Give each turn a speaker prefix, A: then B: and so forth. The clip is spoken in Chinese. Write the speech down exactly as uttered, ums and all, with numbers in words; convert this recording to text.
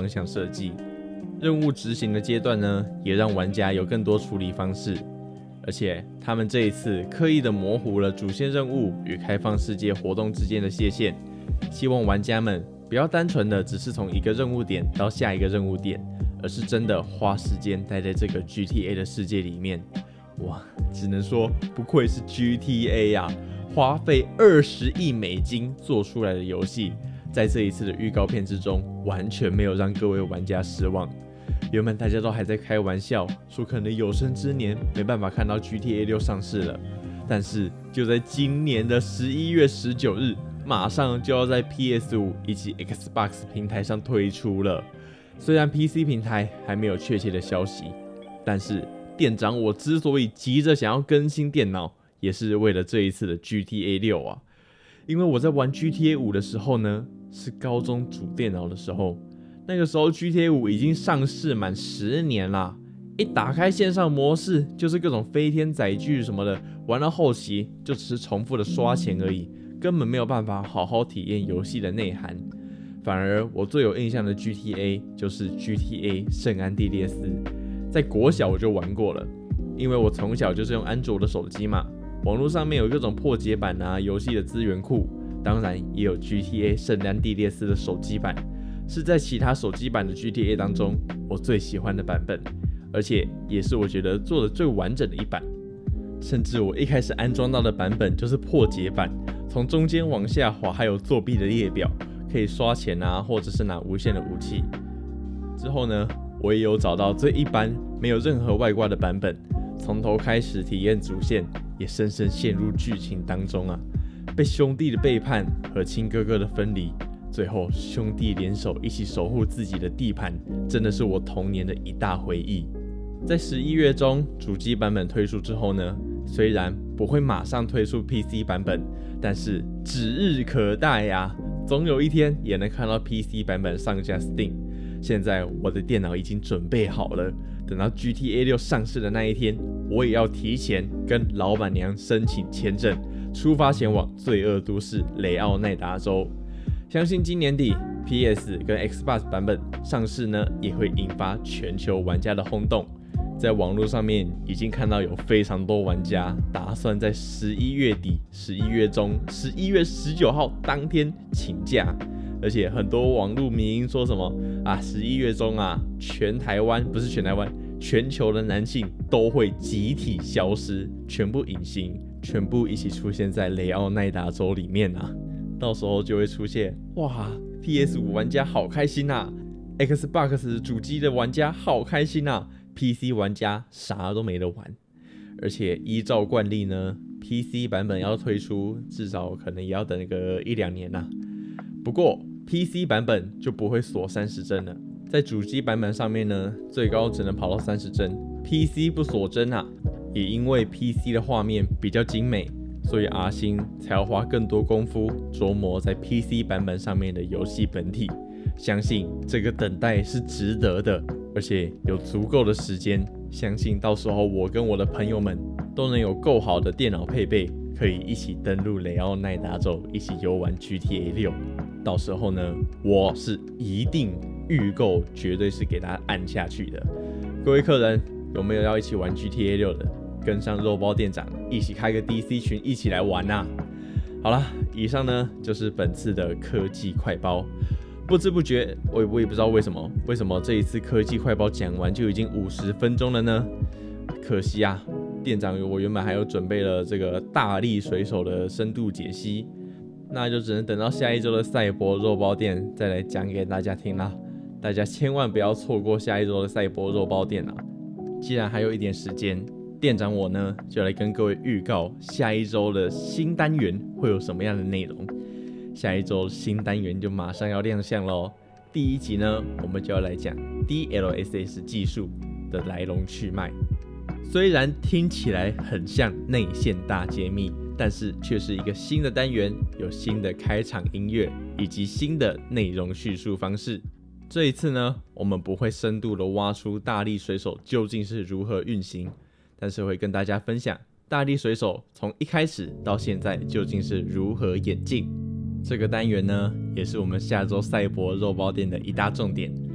A: 方向设计。任务执行的阶段呢，也让玩家有更多处理方式，而且他们这一次刻意的模糊了主线任务与开放世界活动之间的界限，希望玩家们不要单纯的只是从一个任务点到下一个任务点，而是真的花时间待在这个 G T A 的世界里面。哇，只能说不愧是 G T A 啊，花费二十亿美金做出来的游戏，在这一次的预告片之中完全没有让各位玩家失望。原本大家都还在开玩笑说可能有生之年没办法看到 G T A 六上市了，但是就在今年的十一月十九日，马上就要在 P S 五 以及 Xbox 平台上推出了。虽然 P C 平台还没有确切的消息，但是店长我之所以急着想要更新电脑，也是为了这一次的 G T A 六啊。因为我在玩 G T A 五的时候呢，是高中主电脑的时候，那个时候 G T A 五已经上市满十年啦。一打开线上模式，就是各种飞天载具什么的，玩到后期就只是重复的刷钱而已，根本没有办法好好体验游戏的内涵。反而我最有印象的 G T A 就是 G T A 圣安地列斯，在国小我就玩过了，因为我从小就是用安卓的手机嘛，网络上面有各种破解版啊，游戏的资源库，当然也有 G T A 圣安地列斯的手机版，是在其他手机版的 G T A 当中我最喜欢的版本，而且也是我觉得做的最完整的一版。甚至我一开始安装到的版本就是破解版，从中间往下滑还有作弊的列表，可以刷钱啊，或者是拿无限的武器。之后呢，我也有找到最一般没有任何外挂的版本，从头开始体验主线，也深深陷入剧情当中啊。被兄弟的背叛和亲哥哥的分离，最后兄弟联手一起守护自己的地盘，真的是我童年的一大回忆。在十一月中主机版本推出之后呢，虽然不会马上推出 P C 版本，但是指日可待呀，总有一天也能看到 P C 版本上架 Steam。现在我的电脑已经准备好了，等到 G T A 六上市的那一天，我也要提前跟老板娘申请签证，出发前往罪恶都市雷奥奈达州。相信今年底 P S 跟 Xbox 版本上市呢，也会引发全球玩家的轰动。在网络上面已经看到有非常多玩家打算在十一月底、十一月中、十一月十九号当天请假，而且很多网络迷因说什么啊，十一月中啊，全台湾不是全台湾，全球的男性都会集体消失，全部隐形，全部一起出现在雷奥奈达州里面啊，到时候就会出现哇 ，P S 五 玩家好开心啊 ，Xbox 主机的玩家好开心啊。P C 玩家啥都没得玩，而且依照惯例呢 ，P C 版本要推出，至少可能也要等个一两年呐、啊。不过 P C 版本就不会锁三十帧了，在主机版本上面呢，最高只能跑到三十帧 ，P C 不锁帧啊。也因为 P C 的画面比较精美，所以阿星才要花更多功夫琢磨在 P C 版本上面的游戏本体。相信这个等待是值得的，而且有足够的时间，相信到时候我跟我的朋友们都能有够好的电脑配备，可以一起登陆雷奥奈达州，一起游玩 G T A 六。到时候呢，我是一定预购，绝对是给大家按下去的。各位客人，有没有要一起玩 G T A 六的？跟上肉包店长，一起开个 D C 群，一起来玩啊！好啦，以上呢就是本次的科技快包。不知不觉，我我也不知道为什么，为什么这一次科技快包讲完就已经五十分钟了呢？可惜啊，店长我原本还有准备了这个大力水手的深度解析，那就只能等到下一周的赛博肉包店再来讲给大家听啦。大家千万不要错过下一周的赛博肉包店啊！既然还有一点时间，店长我呢就来跟各位预告下一周的新单元会有什么样的内容。下一周新单元就马上要亮相咯。第一集呢，我们就要来讲 D L S S 技术的来龙去脉。虽然听起来很像内线大揭秘，但是却是一个新的单元，有新的开场音乐以及新的内容叙述方式。这一次呢，我们不会深度的挖出大力水手究竟是如何运行，但是会跟大家分享大力水手从一开始到现在究竟是如何演进。这个单元呢，也是我们下周赛博肉包店的一大重点，